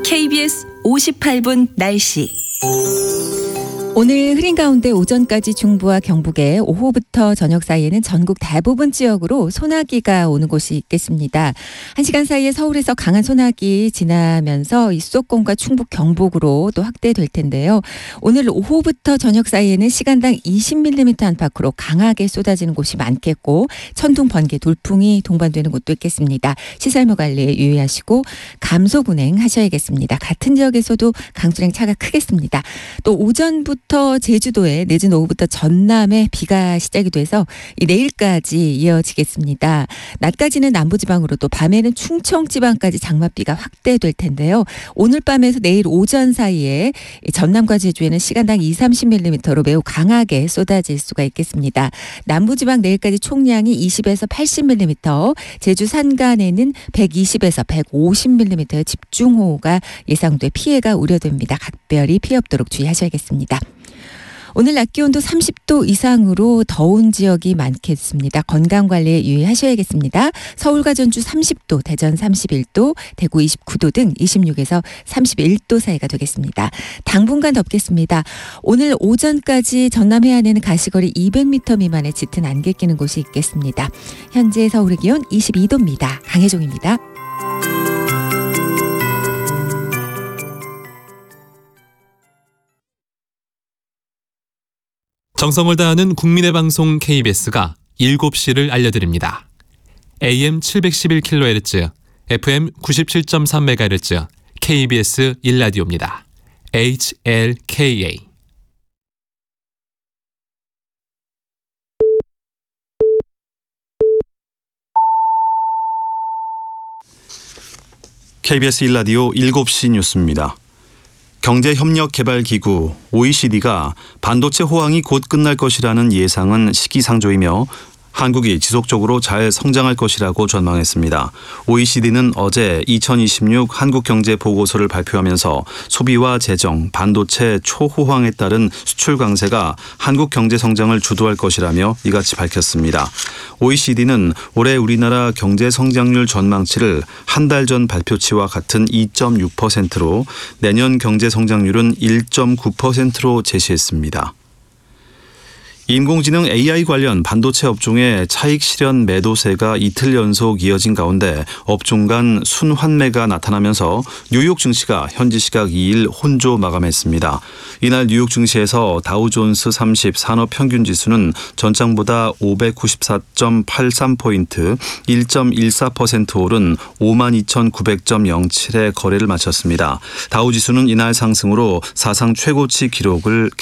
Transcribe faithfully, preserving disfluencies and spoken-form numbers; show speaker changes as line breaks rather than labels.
케이비에스 오십팔 분 날씨.
오늘 흐린 가운데 오전까지 중부와 경북에 오후부터 저녁 사이에는 전국 대부분 지역으로 소나기가 오는 곳이 있겠습니다. 한 시간 사이에 서울에서 강한 소나기 지나면서 이 수도권과 충북 경북으로 또 확대될 텐데요. 오늘 오후부터 저녁 사이에는 시간당 이십 밀리미터 안팎으로 강하게 쏟아지는 곳이 많겠고 천둥, 번개, 돌풍이 동반되는 곳도 있겠습니다. 시설물 관리에 유의하시고 감속 운행하셔야겠습니다. 같은 지역에서도 강수량 차가 크겠습니다. 또 오전부터 부터 제주도에 늦은 오후부터 전남에 비가 시작이 돼서 내일까지 이어지겠습니다. 낮까지는 남부지방으로 또 밤에는 충청지방까지 장맛비가 확대될 텐데요. 오늘 밤에서 내일 오전 사이에 전남과 제주에는 시간당 이삼십 밀리미터로 매우 강하게 쏟아질 수가 있겠습니다. 남부지방 내일까지 총량이 이십에서 팔십 밀리미터, 제주 산간에는 백이십에서 백오십 밀리미터의 집중호우가 예상돼 피해가 우려됩니다. 각별히 피해 없도록 주의하셔야겠습니다. 오늘 낮 기온도 삼십 도 이상으로 더운 지역이 많겠습니다. 건강관리에 유의하셔야겠습니다. 서울과 전주 삼십 도, 대전 삼십일 도, 대구 이십구 도 등 이십육에서 삼십일 도 사이가 되겠습니다. 당분간 덥겠습니다. 오늘 오전까지 전남 해안에는 가시거리 이백 미터 미만의 짙은 안개 끼는 곳이 있겠습니다. 현재 서울의 기온 이십이 도입니다. 강혜종입니다.
정성을 다하는 국민의 방송 케이비에스가 일곱 시를 알려드립니다. 에이엠 칠백십일 킬로헤르츠, 에프엠 구십칠 점 삼 메가헤르츠, 케이비에스 일 라디오입니다. 에이치엘케이에이.
케이비에스 일 라디오 일곱 시 뉴스입니다. 경제협력개발기구 오이시디가 반도체 호황이 곧 끝날 것이라는 예상은 시기상조이며 한국이 지속적으로 잘 성장할 것이라고 전망했습니다. 오이시디는 어제 이천이십육 한국경제보고서를 발표하면서 소비와 재정, 반도체 초호황에 따른 수출 강세가 한국 경제 성장을 주도할 것이라며 이같이 밝혔습니다. 오이시디는 올해 우리나라 경제 성장률 전망치를 한 달 전 발표치와 같은 이 점 육 퍼센트로 내년 경제 성장률은 일 점 구 퍼센트로 제시했습니다. 인공지능 에이아이 관련 반도체 업종의 차익 실현 매도세가 이틀 연속 이어진 가운데 업종 간 순환매가 나타나면서 뉴욕 증시가 현지 시각 이 일 혼조 마감했습니다. 이날 뉴욕 증시에서 다우존스 삼십 산업평균지수는 전장보다 오백구십사 점 팔삼 포인트, 일 점 일사 퍼센트 오른 오만 이천구백 점 영칠에 거래를 마쳤습니다. 다우지수는 이날 상승으로 사상 최고치 기록을